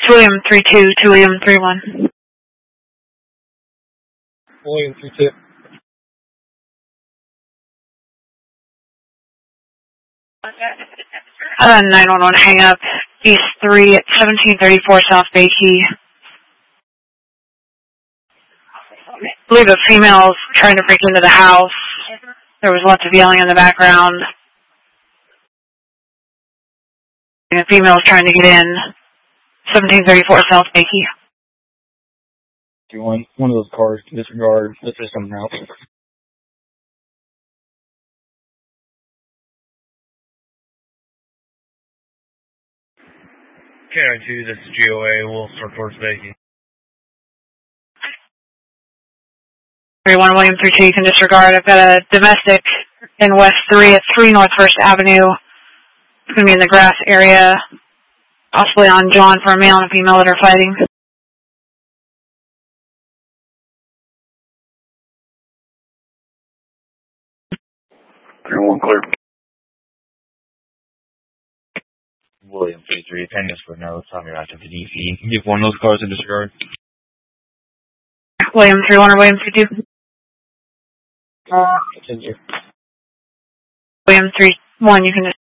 William 32 to William 31. William 32. Uh, 911 hang up, East 3 at 1734 South Bay Key. I believe a female's trying to break into the house. There was lots of yelling in the background. And a female's trying to get in. 1734 South Bay Key. One of those cars, disregard, let's just something else. K92, this is GOA, we'll start towards Bakey. 31 William 32, you can disregard. I've got a domestic in West 3 at 3 North 1st Avenue. It's going to be in the grass area, possibly on John for a male and a female that are fighting. 31 clear. William 33, attendance for no, tell me active to DC. You can give one of those cars a disregard. William 31 or William 32? Continue. William 31, you can